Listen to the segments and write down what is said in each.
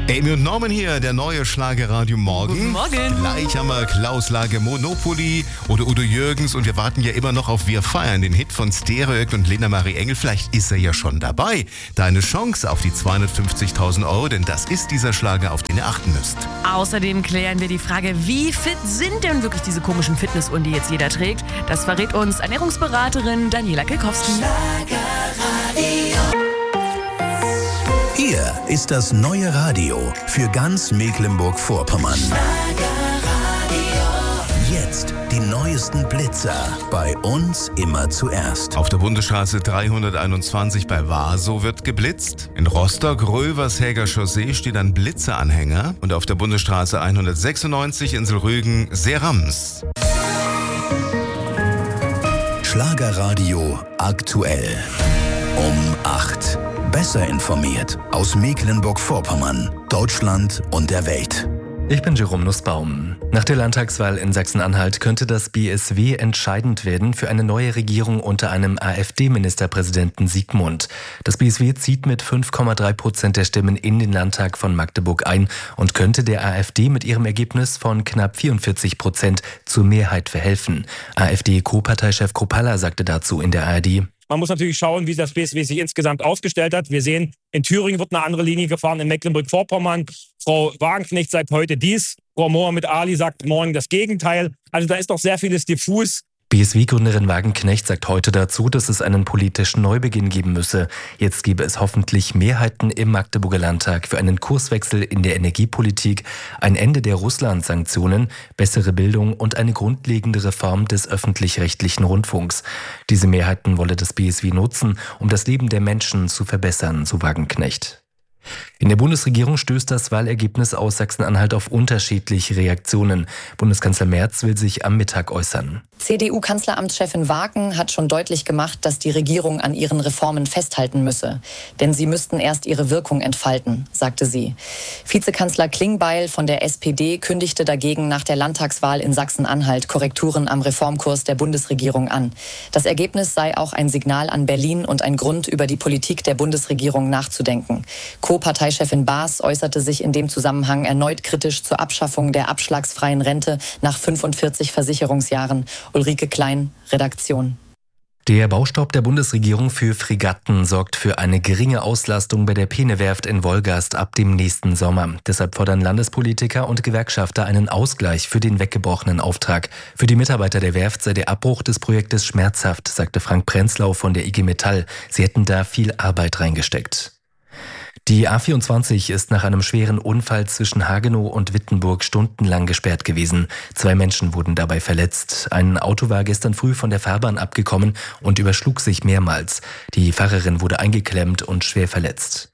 Amy und Norman hier, der neue Schlagerradio Morgen. Guten Morgen. Gleich haben wir Klaus Lage Monopoly oder Udo Jürgens und wir warten ja immer noch auf Wir feiern, den Hit von Stereoact und Lena Marie Engel. Vielleicht ist er ja schon dabei. Deine Chance auf die 250.000 Euro, denn das ist dieser Schlager, auf den ihr achten müsst. Außerdem klären wir die Frage, wie fit sind denn wirklich diese komischen Fitnessuhren, die jetzt jeder trägt? Das verrät uns Ernährungsberaterin Daniela Kilkowski. Hier ist das neue Radio für ganz Mecklenburg-Vorpommern. Jetzt die neuesten Blitzer. Bei uns immer zuerst. Auf der Bundesstraße 321 bei Waso wird geblitzt. In Rostock, Rövershäger Chaussee steht ein Blitzeranhänger. Und auf der Bundesstraße 196 Inselrügen Serams. Schlagerradio aktuell. Um 8. Besser informiert aus Mecklenburg-Vorpommern, Deutschland und der Welt. Ich bin Jerome Nussbaum. Nach der Landtagswahl in Sachsen-Anhalt könnte das BSW entscheidend werden für eine neue Regierung unter einem AfD-Ministerpräsidenten Sigmund. Das BSW zieht mit 5,3% der Stimmen in den Landtag von Magdeburg ein und könnte der AfD mit ihrem Ergebnis von knapp 44% zur Mehrheit verhelfen. AfD-Co-Parteichef Kropalla sagte dazu in der ARD: Man muss natürlich schauen, wie das BSW sich insgesamt aufgestellt hat. Wir sehen, in Thüringen wird eine andere Linie gefahren, in Mecklenburg-Vorpommern. Frau Wagenknecht sagt heute dies, Frau Mohammed Ali sagt morgen das Gegenteil. Also da ist doch sehr vieles diffus. BSW-Gründerin Wagenknecht sagt heute dazu, dass es einen politischen Neubeginn geben müsse. Jetzt gebe es hoffentlich Mehrheiten im Magdeburger Landtag für einen Kurswechsel in der Energiepolitik, ein Ende der Russland-Sanktionen, bessere Bildung und eine grundlegende Reform des öffentlich-rechtlichen Rundfunks. Diese Mehrheiten wolle das BSW nutzen, um das Leben der Menschen zu verbessern, so Wagenknecht. In der Bundesregierung stößt das Wahlergebnis aus Sachsen-Anhalt auf unterschiedliche Reaktionen. Bundeskanzler Merz will sich am Mittag äußern. CDU-Kanzleramtschefin Wagen hat schon deutlich gemacht, dass die Regierung an ihren Reformen festhalten müsse. Denn sie müssten erst ihre Wirkung entfalten, sagte sie. Vizekanzler Klingbeil von der SPD kündigte dagegen nach der Landtagswahl in Sachsen-Anhalt Korrekturen am Reformkurs der Bundesregierung an. Das Ergebnis sei auch ein Signal an Berlin und ein Grund, über die Politik der Bundesregierung nachzudenken. Co-Parteichefin Baas äußerte sich in dem Zusammenhang erneut kritisch zur Abschaffung der abschlagsfreien Rente nach 45 Versicherungsjahren. Ulrike Klein, Redaktion. Der Baustopp der Bundesregierung für Fregatten sorgt für eine geringe Auslastung bei der Peene-Werft in Wolgast ab dem nächsten Sommer. Deshalb fordern Landespolitiker und Gewerkschafter einen Ausgleich für den weggebrochenen Auftrag. Für die Mitarbeiter der Werft sei der Abbruch des Projektes schmerzhaft, sagte Frank Prenzlau von der IG Metall. Sie hätten da viel Arbeit reingesteckt. Die A24 ist nach einem schweren Unfall zwischen Hagenow und Wittenburg stundenlang gesperrt gewesen. 2 Menschen wurden dabei verletzt. Ein Auto war gestern früh von der Fahrbahn abgekommen und überschlug sich mehrmals. Die Fahrerin wurde eingeklemmt und schwer verletzt.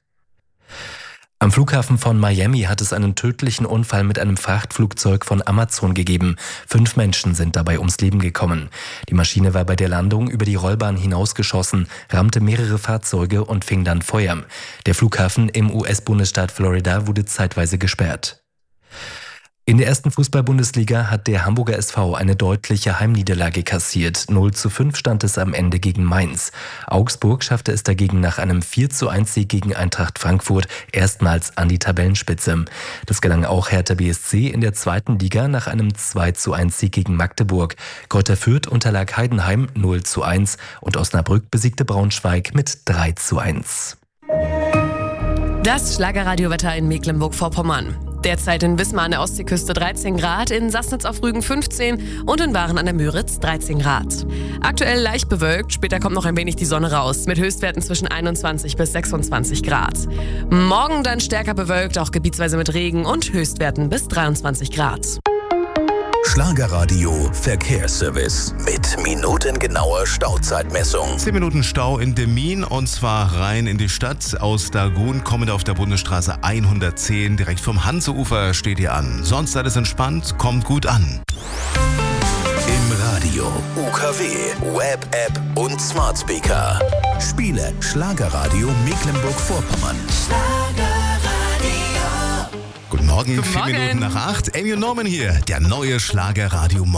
Am Flughafen von Miami hat es einen tödlichen Unfall mit einem Frachtflugzeug von Amazon gegeben. 5 Menschen sind dabei ums Leben gekommen. Die Maschine war bei der Landung über die Rollbahn hinausgeschossen, rammte mehrere Fahrzeuge und fing dann Feuer. Der Flughafen im US-Bundesstaat Florida wurde zeitweise gesperrt. In der ersten Fußball-Bundesliga hat der Hamburger SV eine deutliche Heimniederlage kassiert. 0:5 stand es am Ende gegen Mainz. Augsburg schaffte es dagegen nach einem 4:1-Sieg gegen Eintracht Frankfurt erstmals an die Tabellenspitze. Das gelang auch Hertha BSC in der zweiten Liga nach einem 2:1-Sieg gegen Magdeburg. Greuther Fürth unterlag Heidenheim 0:1 und Osnabrück besiegte Braunschweig mit 3:1. Das Schlagerradiowetter in Mecklenburg-Vorpommern. Derzeit in Wismar an der Ostseeküste 13 Grad, in Sassnitz auf Rügen 15 und in Waren an der Müritz 13 Grad. Aktuell leicht bewölkt, später kommt noch ein wenig die Sonne raus, mit Höchstwerten zwischen 21 bis 26 Grad. Morgen dann stärker bewölkt, auch gebietsweise mit Regen und Höchstwerten bis 23 Grad. Schlagerradio Verkehrsservice mit minutengenauer Stauzeitmessung. 10 Minuten Stau in Demmin und zwar rein in die Stadt. Aus Dagun kommend auf der Bundesstraße 110. Direkt vom Hanseufer steht ihr an. Sonst alles entspannt, kommt gut an. Im Radio, UKW, Web-App und Smart Speaker. Spiele Schlagerradio Mecklenburg-Vorpommern. Guten Morgen, Guten 4 Morgen. Minuten nach 8. Amy und Norman hier, der neue Schlagerradio Morgen.